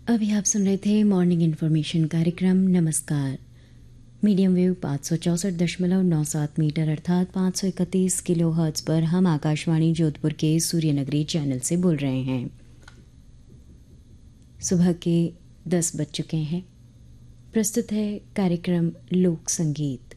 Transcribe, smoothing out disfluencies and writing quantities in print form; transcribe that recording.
अभी आप सुन रहे थे मॉर्निंग इन्फॉर्मेशन कार्यक्रम नमस्कार। मीडियम वेव 564.97 मीटर अर्थात 531 किलो हर्ट्ज पर हम आकाशवाणी जोधपुर के सूर्यनगरी चैनल से बोल रहे हैं। सुबह के 10 बज चुके हैं। प्रस्तुत है कार्यक्रम लोक संगीत।